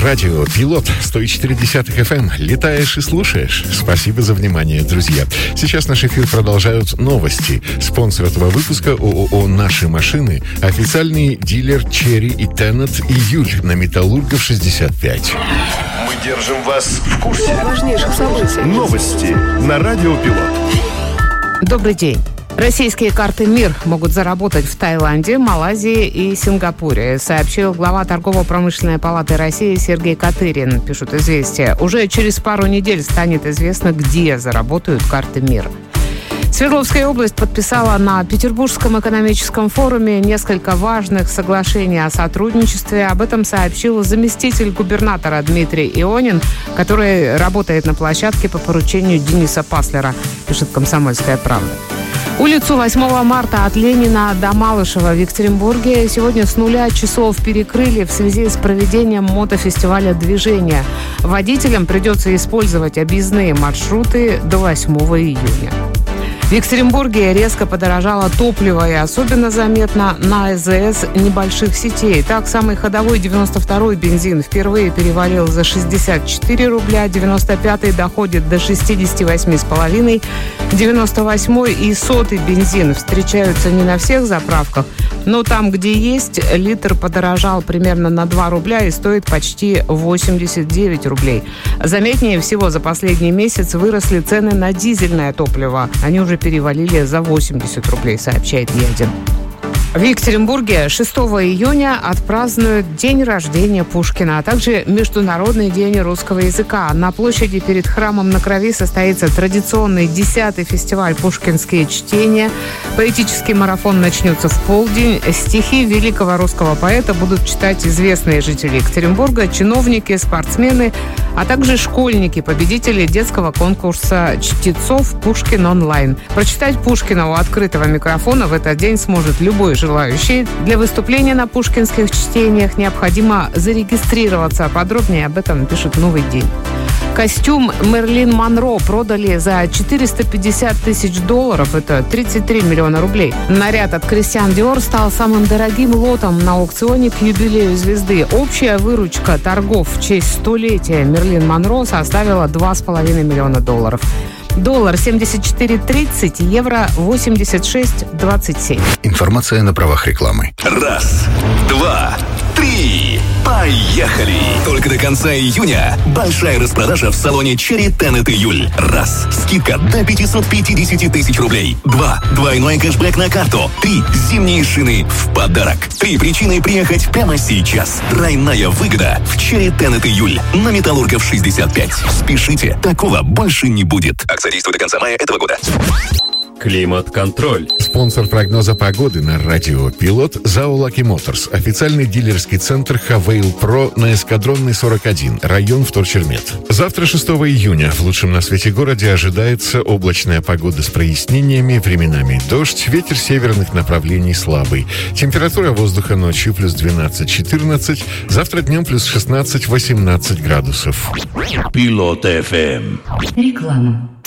Радио Пилот 104.10 FM. Летаешь и слушаешь. Спасибо за внимание, друзья. Сейчас наш эфир продолжают новости. Спонсор этого выпуска ООО «Наши машины». Официальный дилер «Черри» и «Теннет» «Июль» на Металлургов 65. Мы держим вас в курсе важнейших событий. Новости на Радио Пилот. Добрый день. Российские карты МИР могут заработать в Таиланде, Малайзии и Сингапуре, сообщил глава Торгово-промышленной палаты России Сергей Катырин, пишут «Известия». Уже через пару недель станет известно, где заработают карты МИР. Свердловская область подписала на Петербургском экономическом форуме несколько важных соглашений о сотрудничестве. Об этом сообщил заместитель губернатора Дмитрий Ионин, который работает на площадке по поручению Дениса Паслера, пишет «Комсомольская правда». Улицу 8 марта от Ленина до Малышева в Екатеринбурге сегодня с 0 часов перекрыли в связи с проведением мотофестиваля движения. Водителям придется использовать объездные маршруты до 8 июня. В Екатеринбурге резко подорожало топливо, и особенно заметно на АЗС небольших сетей. Так, самый ходовой 92-й бензин впервые перевалил за 64 рубля, 95-й доходит до 68,5, 98-й и 100-й бензин встречаются не на всех заправках, но там, где есть, литр подорожал примерно на 2 рубля и стоит почти 89 рублей. Заметнее всего, за последний месяц выросли цены на дизельное топливо. Они уже перевалили за 80 рублей, сообщает Ядин. В Екатеринбурге 6 июня отпразднуют день рождения Пушкина, а также Международный день русского языка. На площади перед храмом на Крови состоится традиционный 10-й фестиваль «Пушкинские чтения». Поэтический марафон начнется в полдень. Стихи великого русского поэта будут читать известные жители Екатеринбурга, чиновники, спортсмены, а также школьники, победители детского конкурса чтецов «Пушкин онлайн». Прочитать Пушкина у открытого микрофона в этот день сможет любой желающий. Для выступления на пушкинских чтениях необходимо зарегистрироваться. Подробнее об этом пишет «Новый день». Костюм Мерлин Монро продали за $450 тысяч. Это 33 миллиона рублей. Наряд от Кристиан Диор стал самым дорогим лотом на аукционе к юбилею звезды. Общая выручка торгов в честь столетия Мерлин Монро составила $2,5 миллиона. Доллар 74.30, евро 86.27. Информация на правах рекламы. Раз, два, три. Поехали! Только до конца июня большая распродажа в салоне «Черри», «Теннет» «Июль». Раз. Скидка до 550 тысяч рублей. Два. Двойной кэшбэк на карту. Три. Зимние шины в подарок. 3 причины приехать прямо сейчас. Тройная выгода в «Черри», «Теннет» «Июль» на Металлургов 65. Спешите, такого больше не будет. Акция действует до конца мая этого года. Климат-контроль. Спонсор прогноза погоды на Радио Пилот ЗАО «Лаки Моторс». Официальный дилерский центр «Хавейл Про» на Эскадронной 41, район Вторчермет. Завтра, 6 июня, в лучшем на свете городе ожидается облачная погода с прояснениями, временами дождь, ветер северных направлений слабый. Температура воздуха ночью плюс 12-14, завтра днем плюс 16-18 градусов. Пилот ФМ. Реклама.